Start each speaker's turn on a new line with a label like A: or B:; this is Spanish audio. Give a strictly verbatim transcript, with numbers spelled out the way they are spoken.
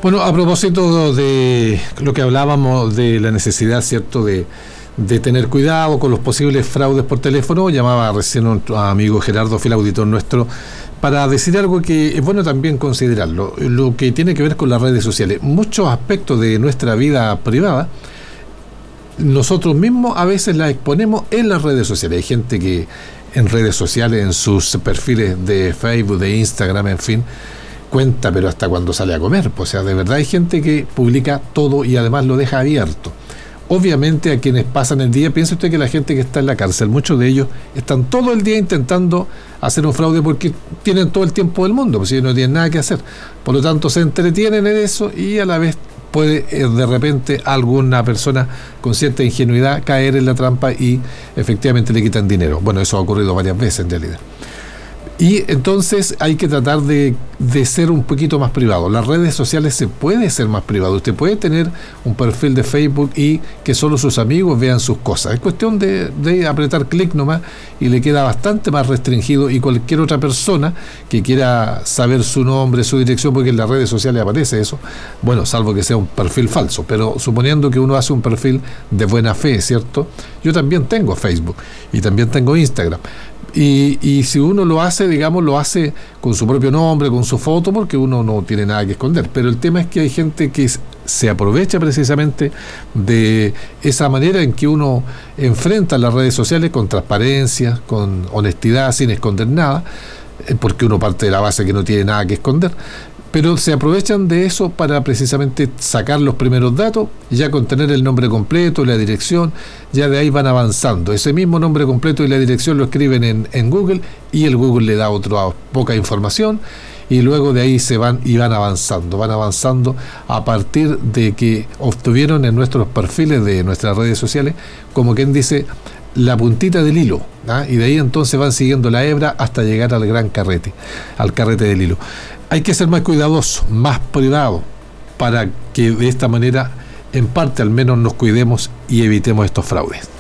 A: Bueno, a propósito de lo que hablábamos de la necesidad, ¿cierto?, de, de tener cuidado con los posibles fraudes por teléfono, llamaba recién nuestro amigo Gerardo, fiel auditor nuestro, para decir algo que es bueno también considerarlo, lo que tiene que ver con las redes sociales. Muchos aspectos de nuestra vida privada, nosotros mismos a veces las exponemos en las redes sociales. Hay gente que en redes sociales, en sus perfiles de Facebook, de Instagram, en fin, cuenta, pero hasta cuando sale a comer. O sea, de verdad hay gente que publica todo y además lo deja abierto. Obviamente a quienes pasan el día, piensa usted que la gente que está en la cárcel, muchos de ellos están todo el día intentando hacer un fraude porque tienen todo el tiempo del mundo, pues ellos no tienen nada que hacer. Por lo tanto, se entretienen en eso y a la vez puede eh, de repente alguna persona con cierta ingenuidad caer en la trampa y efectivamente le quitan dinero. Bueno, eso ha ocurrido varias veces en realidad. Y entonces hay que tratar de, de ser un poquito más privado. Las redes sociales se puede ser más privado. Usted puede tener un perfil de Facebook y que solo sus amigos vean sus cosas. Es cuestión de, de apretar clic nomás y le queda bastante más restringido, y cualquier otra persona que quiera saber su nombre, su dirección, porque en las redes sociales aparece eso, bueno, salvo que sea un perfil falso, pero suponiendo que uno hace un perfil de buena fe, ¿cierto? Yo también tengo Facebook y también tengo Instagram. Y, y si uno lo hace, digamos, lo hace con su propio nombre, con su foto, porque uno no tiene nada que esconder. Pero el tema es que hay gente que se aprovecha precisamente de esa manera en que uno enfrenta las redes sociales con transparencia, con honestidad, sin esconder nada, porque uno parte de la base que no tiene nada que esconder. Pero se aprovechan de eso para precisamente sacar los primeros datos, ya con tener el nombre completo y la dirección, ya de ahí van avanzando. Ese mismo nombre completo y la dirección lo escriben en, en Google, y el Google le da otra poca información, y luego de ahí se van y van avanzando, van avanzando a partir de que obtuvieron en nuestros perfiles de nuestras redes sociales, como quien dice, la puntita del hilo, ¿ah? Y de ahí entonces van siguiendo la hebra hasta llegar al gran carrete, al carrete del hilo. Hay que ser más cuidadosos, más privados, para que de esta manera, en parte al menos, nos cuidemos y evitemos estos fraudes.